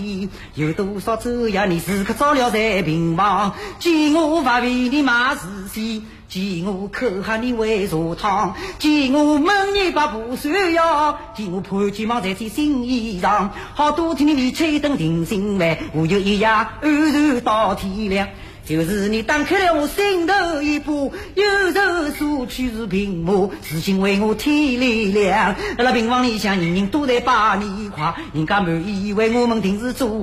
有多少昼夜你时刻照料在病房，见我不为你买事情，见我口喊你为茶汤，见我问你把不算药，见我盘鸡毛在穿新衣裳，好多天你吹灯定心丸，我就一夜安然到天亮。就是你打开了我心头一把，有愁诉去是平马，事情为我添力量。那病房里向人人都在把你夸，人家满以为我们定是做